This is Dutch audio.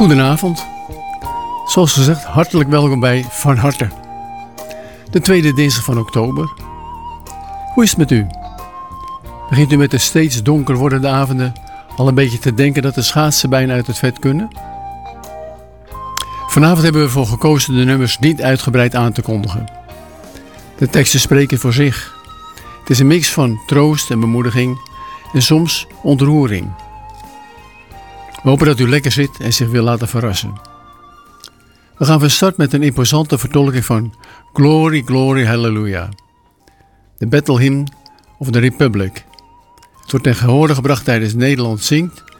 Goedenavond. Zoals gezegd, hartelijk welkom bij Van Harte. De tweede dinsdag van oktober. Hoe is het met u? Begint u met de steeds donker wordende avonden al een beetje te denken dat de schaatsen bijna uit het vet kunnen? Vanavond hebben we ervoor gekozen de nummers niet uitgebreid aan te kondigen. De teksten spreken voor zich. Het is een mix van troost en bemoediging en soms ontroering. We hopen dat u lekker zit en zich wil laten verrassen. We gaan van start met een imposante vertolking van Glory, Glory, Hallelujah. De Battle Hymn of the Republic. Het wordt ten gehore gebracht tijdens Nederland Zingt